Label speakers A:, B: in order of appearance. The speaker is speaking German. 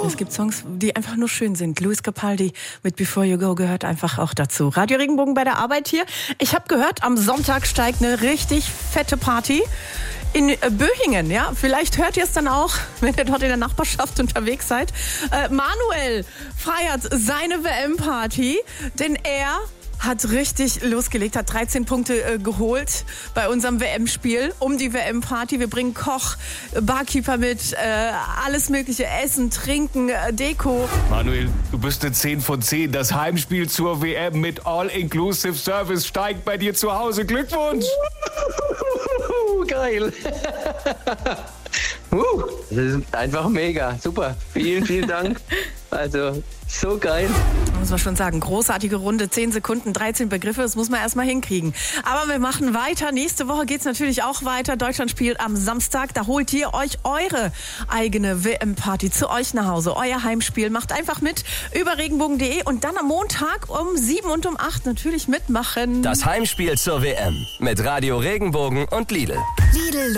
A: Es gibt Songs, die einfach nur schön sind. Luis Capaldi mit Before You Go gehört einfach auch dazu. Radio Regenbogen bei der Arbeit hier. Ich habe gehört, am Sonntag steigt eine richtig fette Party in Böhingen. Ja, vielleicht hört ihr es dann auch, wenn ihr dort in der Nachbarschaft unterwegs seid. Manuel feiert seine WM-Party, denn er hat richtig losgelegt, hat 13 Punkte geholt bei unserem WM-Spiel um die WM-Party. Wir bringen Koch, Barkeeper mit, alles mögliche, Essen, Trinken, Deko.
B: Manuel, du bist eine 10 von 10. Das Heimspiel zur WM mit All-Inclusive Service steigt bei dir zu Hause. Glückwunsch!
C: Geil! Das ist einfach mega. Super. Vielen, vielen Dank. Also, so geil.
A: Muss man schon sagen, großartige Runde, 10 Sekunden, 13 Begriffe, das muss man erstmal hinkriegen. Aber wir machen weiter. Nächste Woche geht's natürlich auch weiter. Deutschland spielt am Samstag. Da holt ihr euch eure eigene WM-Party zu euch nach Hause. Euer Heimspiel. Macht einfach mit über regenbogen.de und dann am Montag um 7 und um 8 natürlich mitmachen.
D: Das Heimspiel zur WM mit Radio Regenbogen und Lidl.
A: Lidl.